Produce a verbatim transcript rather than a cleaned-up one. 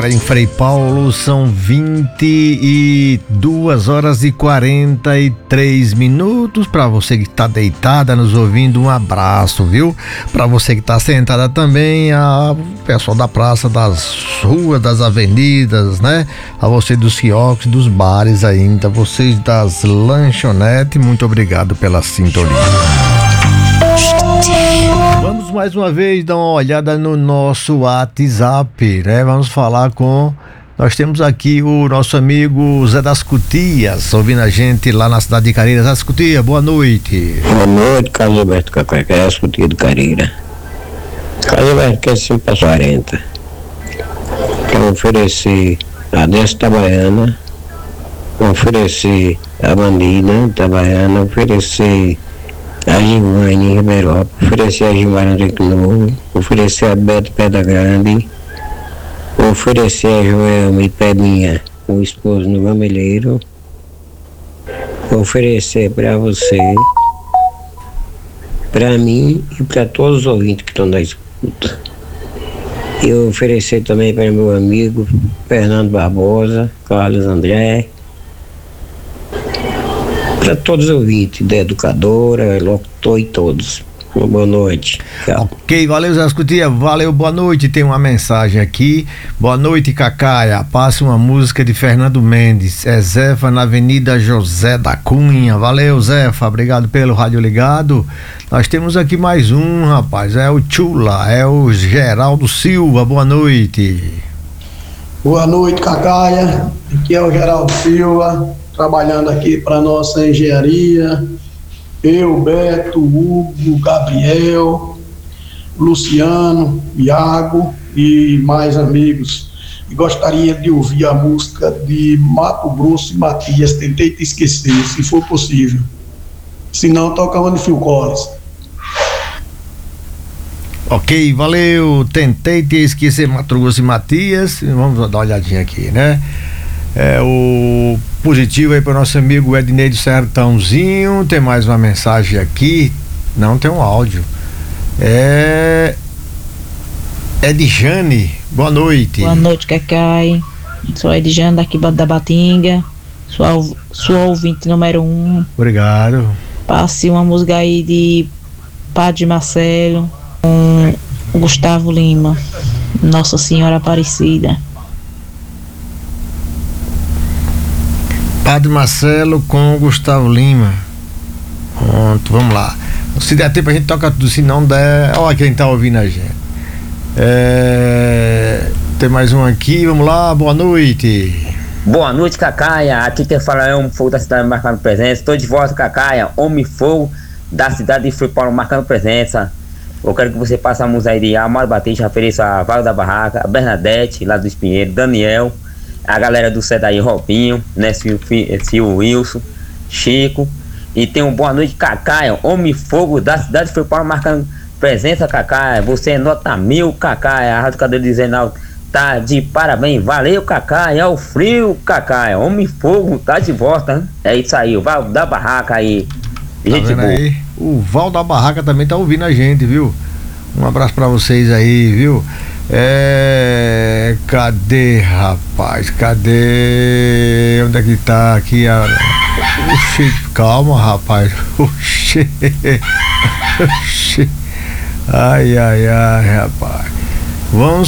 agora em Frei Paulo, são vinte e duas horas e quarenta e três minutos. Para você que está deitada nos ouvindo, um abraço, viu? Para você que está sentada também, a pessoal da praça, das ruas, das avenidas, né? A você dos quiosques, dos bares ainda, vocês das lanchonetes, muito obrigado pela sintonia. Vamos mais uma vez dar uma olhada no nosso WhatsApp, né? Vamos falar com... Nós temos aqui o nosso amigo Zé das Cutias, ouvindo a gente lá na cidade de Careira. Zé das Cutias, boa noite. Boa noite, Carlos Alberto Cacá, que é as Cutias de Careira. Carlos Alberto, que é sempre para quarenta. Quero oferecer a Dessa Baiana, oferecer a Bandida Itabaiana, oferecer a Gilmane Ribeiró, oferecer a Gilmar Henrique Novo, oferecer a Beto Pedra Grande, oferecer a Joelme Pedinha, o esposo no Gameleiro, oferecer para você, para mim e para todos os ouvintes que estão na escuta. E oferecer também para meu amigo Fernando Barbosa, Carlos André, para todos os ouvintes, da educadora, locutor e todos. Uma boa noite. Tchau. Ok, valeu, Zé Escutia, valeu, boa noite. Tem uma mensagem aqui. Boa noite, Cacaia. Passa uma música de Fernando Mendes. É Zefa na Avenida José da Cunha. Valeu, Zefa, obrigado pelo rádio ligado. Nós temos aqui mais um, rapaz. É o Chula, é o Geraldo Silva. Boa noite. Boa noite, Cacaia. Aqui é o Geraldo Silva, trabalhando aqui para nossa engenharia. Eu, Beto, Hugo, Gabriel, Luciano, Iago e mais amigos. E gostaria de ouvir a música de Mato Grosso e Matias, Tentei Te Esquecer, se for possível. Se não, toca uma de Phil Collins. Ok, valeu. Tentei Te Esquecer, Mato Grosso e Matias. Vamos dar uma olhadinha aqui, né? É o positivo aí para o nosso amigo Ednei do Sertãozinho. Tem mais uma mensagem aqui. Não, tem um áudio. É. É de Jane. Boa noite. Boa noite, Cacai. Sou a Edjane daqui da Batinga. Sua, sua ouvinte número um. Obrigado. Passe uma música aí de Padre Marcelo com Gustavo Lima. Nossa Senhora Aparecida. Padre Marcelo com Gustavo Lima. Pronto, vamos lá. Se der tempo a gente toca tudo, se não der, olha quem tá ouvindo a gente. É... Tem mais um aqui, vamos lá, boa noite. Boa noite, Cacaia. Aqui quem fala é Homem Fogo da cidade marcando presença. Estou de volta, Cacaia. Homem Fogo da cidade de Frei Paulo marcando presença. Eu quero que você passe a música aí de Amaro Batista, ofereça a Vaga da Barraca, a Bernadette, lá do Espinheiro, Daniel, a galera do Sedaí, Robinho, né, Silvio Wilson, Chico. E tem um boa noite, Cacaia, Homem Fogo da cidade de Frei Paulo marcando presença, Cacaia. Você é nota mil, Cacaia. A Rádio Cadeira de Zenal tá de parabéns. Valeu, Cacaia. É o frio, Cacaia. Homem Fogo tá de volta, hein? É isso aí, o Val da Barraca aí. Gente tá boa. Aí? O Val da Barraca também tá ouvindo a gente, viu? Um abraço pra vocês aí, viu? É... Cadê, rapaz? Cadê? Onde é que tá aqui a... Oxi, calma, rapaz. Oxi. Oxi. Ai, ai, ai, rapaz. Vamos